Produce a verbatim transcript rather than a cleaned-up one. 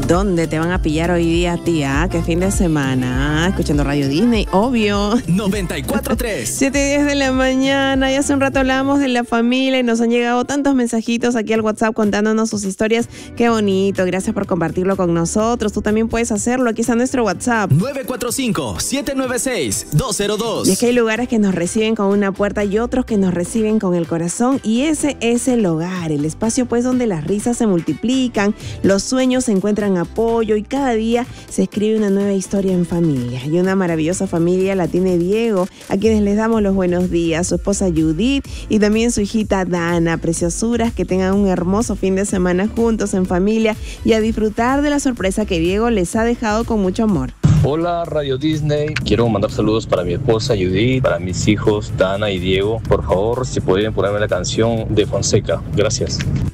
¿Dónde te van a pillar hoy día, tía? ¿Qué fin de semana? Escuchando Radio Disney, obvio. noventa y cuatro punto tres. siete y diez de la mañana. Y hace un rato hablábamos de la familia y nos han llegado tantos mensajitos aquí al WhatsApp contándonos sus historias. Qué bonito. Gracias por compartirlo con nosotros. Tú también puedes hacerlo. Aquí está nuestro WhatsApp. nueve cuatro cinco, siete nueve seis, dos cero dos. Y es que hay lugares que nos reciben con una puerta y otros que nos reciben con el corazón. Y ese es el hogar, el espacio pues donde las risas se multiplican, los sueños encuentran apoyo y cada día se escribe una nueva historia en familia. Y una maravillosa familia la tiene Diego, a quienes les damos los buenos días, su esposa Judith y también su hijita Dana. Preciosuras, que tengan un hermoso fin de semana juntos en familia y a disfrutar de la sorpresa que Diego les ha dejado con mucho amor. Hola Radio Disney, quiero mandar saludos para mi esposa Judith, para mis hijos Dana y Diego. Por favor, si pueden ponerme la canción de Fonseca, gracias.